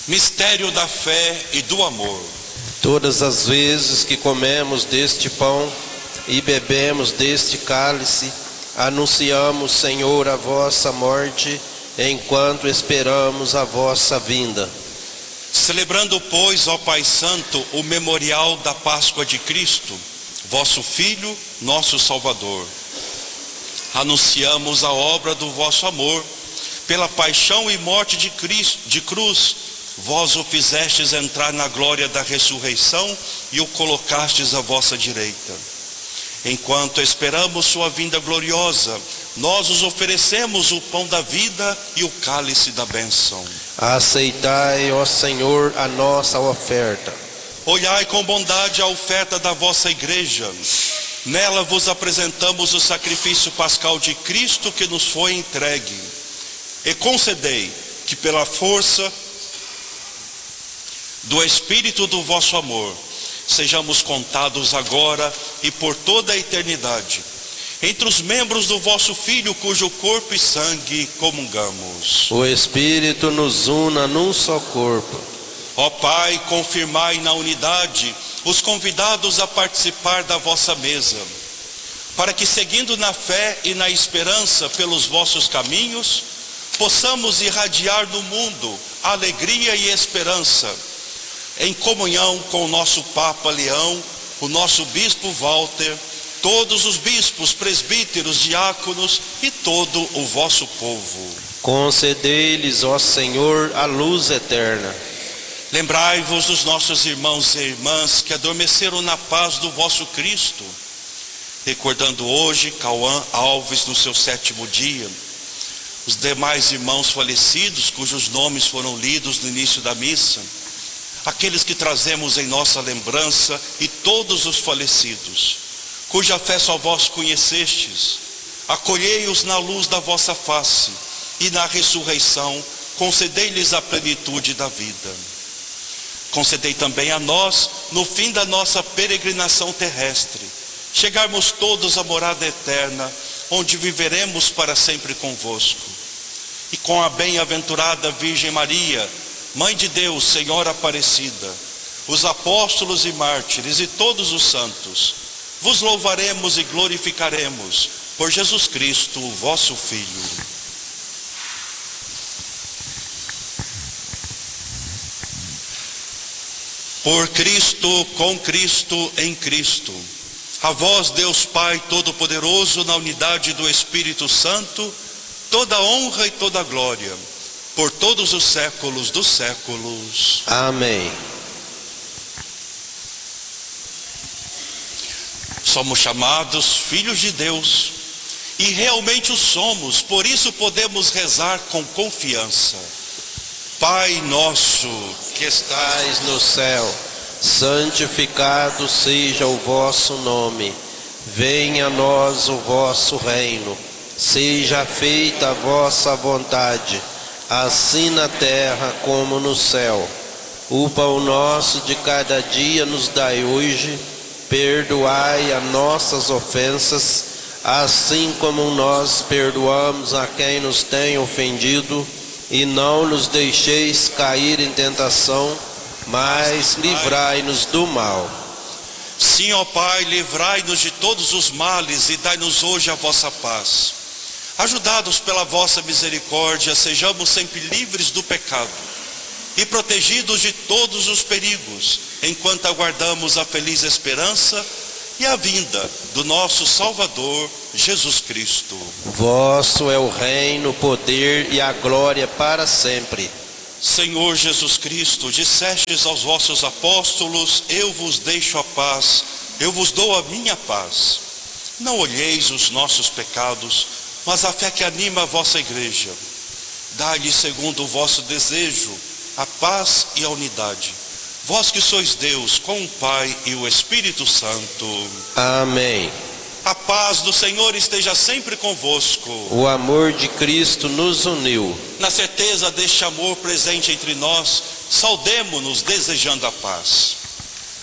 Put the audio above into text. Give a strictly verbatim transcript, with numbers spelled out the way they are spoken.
Mistério da fé e do amor. Todas as vezes que comemos deste pão e bebemos deste cálice, anunciamos, Senhor, a vossa morte, enquanto esperamos a vossa vinda. Celebrando, pois, ó Pai Santo, o memorial da Páscoa de Cristo, vosso Filho, nosso Salvador, anunciamos a obra do vosso amor. Pela paixão e morte de Cristo, de cruz, vós o fizestes entrar na glória da ressurreição e o colocastes à vossa direita. Enquanto esperamos sua vinda gloriosa, nós os oferecemos o pão da vida e o cálice da bênção. Aceitai, ó Senhor, a nossa oferta. Olhai com bondade a oferta da vossa igreja. Nela vos apresentamos o sacrifício pascal de Cristo que nos foi entregue. E concedei que pela força do Espírito do vosso amor, sejamos contados agora e por toda a eternidade entre os membros do vosso Filho, cujo corpo e sangue comungamos. O Espírito nos una num só corpo. Ó Pai, confirmai na unidade os convidados a participar da vossa mesa, para que, seguindo na fé e na esperança pelos vossos caminhos, possamos irradiar no mundo alegria e esperança, em comunhão com o nosso Papa Leão, o nosso Bispo Walter, todos os bispos, presbíteros, diáconos e todo o vosso povo. Concedei-lhes, ó Senhor, a luz eterna. Lembrai-vos dos nossos irmãos e irmãs que adormeceram na paz do vosso Cristo, recordando hoje Cauã Alves no seu sétimo dia, os demais irmãos falecidos cujos nomes foram lidos no início da missa, aqueles que trazemos em nossa lembrança e todos os falecidos, cuja fé só vós conhecestes, acolhei-os na luz da vossa face e na ressurreição concedei-lhes a plenitude da vida. Concedei também a nós, no fim da nossa peregrinação terrestre, chegarmos todos à morada eterna, onde viveremos para sempre convosco. E com a bem-aventurada Virgem Maria, Mãe de Deus, Senhora Aparecida, os apóstolos e mártires e todos os santos, vos louvaremos e glorificaremos por Jesus Cristo, vosso Filho. Por Cristo, com Cristo, em Cristo, a vós, Deus Pai Todo-Poderoso, na unidade do Espírito Santo, toda honra e toda glória, por todos os séculos dos séculos. Amém. Somos chamados filhos de Deus, e realmente o somos, por isso podemos rezar com confiança. Pai nosso, que estais no céu, santificado seja o vosso nome. Venha a nós o vosso reino. Seja feita a vossa vontade, assim na terra como no céu. O pão nosso de cada dia nos dai hoje. Perdoai as nossas ofensas, assim como nós perdoamos a quem nos tem ofendido. E não nos deixeis cair em tentação, mas livrai-nos do mal. Sim, ó Pai, livrai-nos de todos os males e dai-nos hoje a vossa paz. Ajudados pela vossa misericórdia, sejamos sempre livres do pecado e protegidos de todos os perigos, enquanto aguardamos a feliz esperança e a vinda do nosso Salvador, Jesus Cristo. Vosso é o reino, o poder e a glória para sempre. Senhor Jesus Cristo, dissestes aos vossos apóstolos: eu vos deixo a paz, eu vos dou a minha paz. Não olheis os nossos pecados, mas a fé que anima a vossa igreja. Dai-lhe, segundo o vosso desejo, a paz e a unidade. Vós que sois Deus, com o Pai e o Espírito Santo. Amém. A paz do Senhor esteja sempre convosco. O amor de Cristo nos uniu. Na certeza deste amor presente entre nós, saudemo-nos desejando a paz.